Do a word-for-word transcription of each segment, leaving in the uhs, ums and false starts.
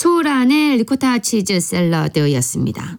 소란의 리코타 치즈 샐러드였습니다.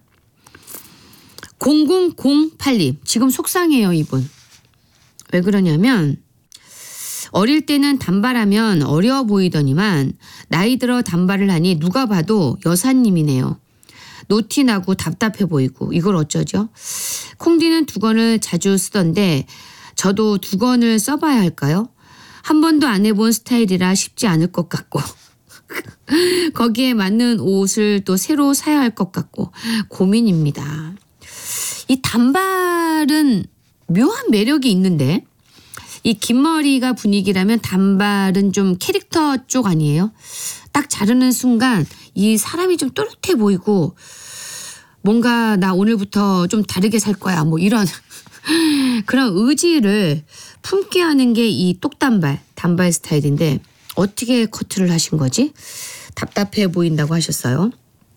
공공공팔 님 지금 속상해요 이분. 왜 그러냐면 어릴 때는 단발하면 어려워 보이더니만 나이 들어 단발을 하니 누가 봐도 여사님이네요. 노티나고 답답해 보이고 이걸 어쩌죠? 콩디는 두건을 자주 쓰던데 저도 두건을 써봐야 할까요? 한 번도 안 해본 스타일이라 쉽지 않을 것 같고 거기에 맞는 옷을 또 새로 사야 할 것 같고 고민입니다. 이 단발은 묘한 매력이 있는데 이 긴 머리가 분위기라면 단발은 좀 캐릭터 쪽 아니에요? 딱 자르는 순간 이 사람이 좀 또렷해 보이고 뭔가 나 오늘부터 좀 다르게 살 거야 뭐 이런 그런 의지를 품게 하는 게 이 똑단발, 단발 스타일인데 어떻게 커트를 하신 거지? 답답해 보인다고 하셨어요.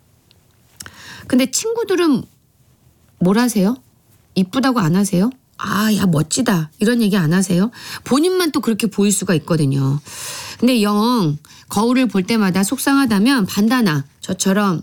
근데 친구들은 뭘 하세요? 이쁘다고 안 하세요? 아, 야 멋지다 이런 얘기 안 하세요? 본인만 또 그렇게 보일 수가 있거든요. 근데 영 거울을 볼 때마다 속상하다면 반다나 저처럼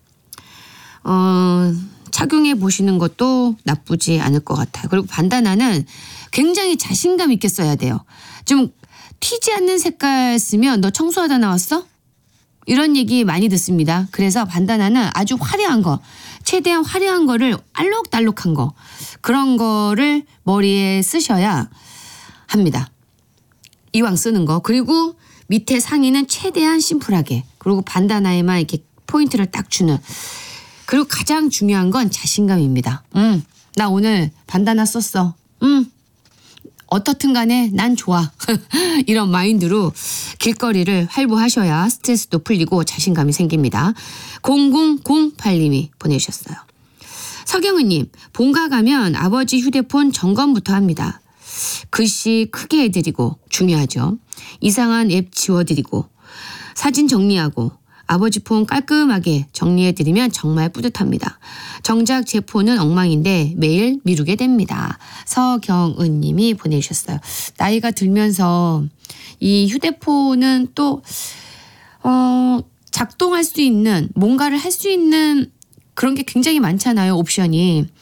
어, 착용해 보시는 것도 나쁘지 않을 것 같아요. 그리고 반다나는 굉장히 자신감 있게 써야 돼요. 좀 튀지 않는 색깔 쓰면 너 청소하다 나왔어? 이런 얘기 많이 듣습니다. 그래서 반다나는 아주 화려한 거, 최대한 화려한 거를 알록달록한 거 그런 거를 머리에 쓰셔야 합니다. 이왕 쓰는 거. 그리고 밑에 상의는 최대한 심플하게 그리고 반다나에만 이렇게 포인트를 딱 주는 그리고 가장 중요한 건 자신감입니다. 음, 나 오늘 반다나 썼어. 음, 어떻든 간에 난 좋아. 이런 마인드로 길거리를 활보하셔야 스트레스도 풀리고 자신감이 생깁니다. 공공공팔 님이 보내주셨어요. 서경은님, 본가 가면 아버지 휴대폰 점검부터 합니다. 글씨 크게 해드리고 중요하죠. 이상한 앱 지워드리고 사진 정리하고 아버지 폰 깔끔하게 정리해드리면 정말 뿌듯합니다. 정작 제 폰은 엉망인데 매일 미루게 됩니다. 서경은 님이 보내주셨어요. 나이가 들면서 이 휴대폰은 또 어, 작동할 수 있는 뭔가를 할 수 있는 그런 게 굉장히 많잖아요. 옵션이.